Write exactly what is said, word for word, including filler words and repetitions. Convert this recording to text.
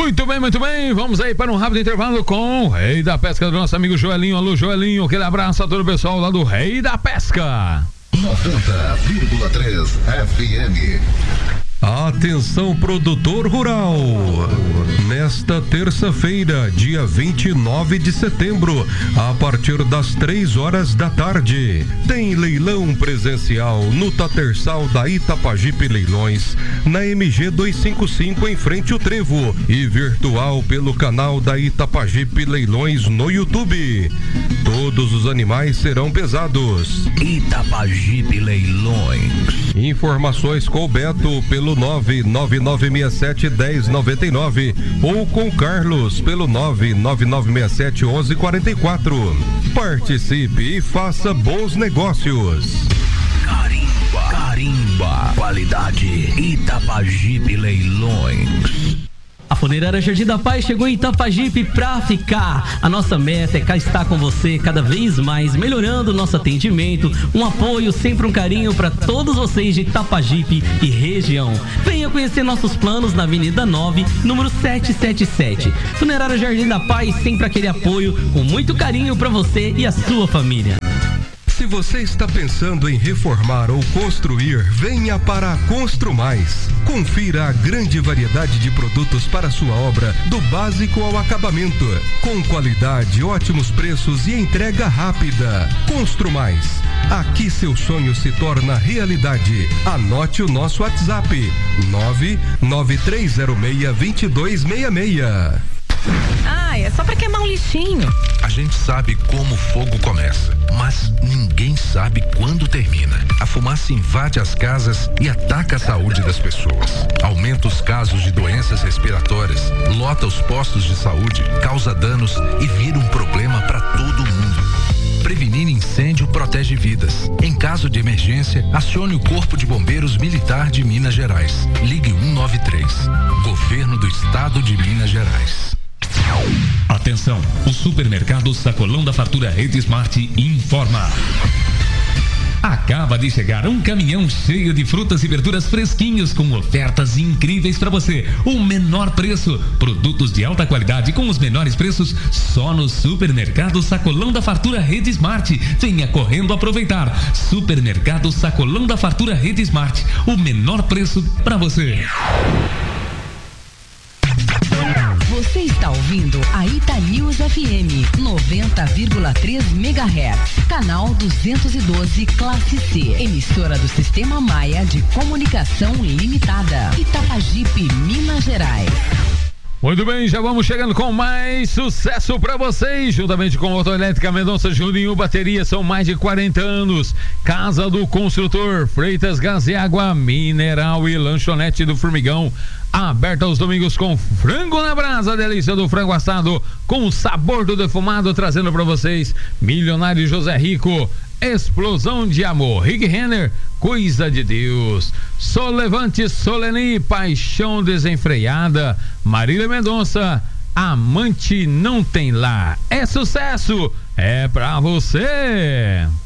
Muito bem, muito bem, vamos aí para um rápido intervalo com o Rei da Pesca do nosso amigo Joelinho. Alô, Joelinho, aquele abraço a todo o pessoal lá do Rei da Pesca. noventa vírgula três F M. Atenção, produtor rural. Nesta terça-feira, dia vinte e nove de setembro, a partir das três horas da tarde, tem leilão presencial no Tatersal da Itapajipe Leilões, na M G duzentos e cinquenta e cinco, em frente ao Trevo, e virtual pelo canal da Itapajipe Leilões no YouTube. Todos os animais serão pesados. Itapajipe Leilões. Informações com o Beto pelo nove nove nove seis sete um zero nove nove ou com Carlos pelo nove nove nove seis sete um um quatro quatro. Participe e faça bons negócios. Carimba, carimba, qualidade Itapajipe Leilões. A Funerária Jardim da Paz chegou em Itapajipe pra ficar. A nossa meta é cá estar com você cada vez mais, melhorando o nosso atendimento, um apoio, sempre um carinho para todos vocês de Itapajipe e região. Venha conhecer nossos planos na Avenida nove, número setecentos e setenta e sete. Funerária Jardim da Paz, sempre aquele apoio com muito carinho para você e a sua família. Se você está pensando em reformar ou construir, venha para a Construmais. Confira a grande variedade de produtos para sua obra, do básico ao acabamento, com qualidade, ótimos preços e entrega rápida. Construmais. Aqui seu sonho se torna realidade. Anote o nosso WhatsApp: nove nove três zero seis dois dois seis seis. Ah, é só pra queimar um lixinho. A gente sabe como o fogo começa, mas ninguém sabe quando termina. A fumaça invade as casas e ataca a saúde das pessoas. Aumenta os casos de doenças respiratórias, lota os postos de saúde, causa danos e vira um problema para todo mundo. Prevenir incêndio protege vidas. Em caso de emergência, acione o Corpo de Bombeiros Militar de Minas Gerais. Ligue um nove três. Governo do Estado de Minas Gerais. Atenção, o supermercado Sacolão da Fartura Rede Smart informa. Acaba de chegar um caminhão cheio de frutas e verduras fresquinhos com ofertas incríveis para você. O menor preço, produtos de alta qualidade com os menores preços só no supermercado Sacolão da Fartura Rede Smart. Venha correndo aproveitar. Supermercado Sacolão da Fartura Rede Smart, o menor preço para você. Você está ouvindo a Ita News F M noventa vírgula três megahertz, canal duzentos e doze, classe C, emissora do Sistema Maia de Comunicação Limitada, Itapajipe, Minas Gerais. Muito bem, já vamos chegando com mais sucesso para vocês, juntamente com a Autoelétrica Mendonça Juninho Bateria, são mais de quarenta anos. Casa do Construtor, Freitas Gás e Água Mineral e Lanchonete do Formigão, aberta aos domingos com frango na brasa, delícia do frango assado com o sabor do defumado, trazendo para vocês Milionário José Rico, Explosão de Amor, Rick Renner, Coisa de Deus, Solevante Soleni, Paixão Desenfreada, Marília Mendonça, Amante Não Tem Lá. É sucesso, é pra você.